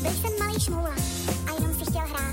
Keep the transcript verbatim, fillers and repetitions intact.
Byl jsem malý šmoula a jenom si chtěl hrát.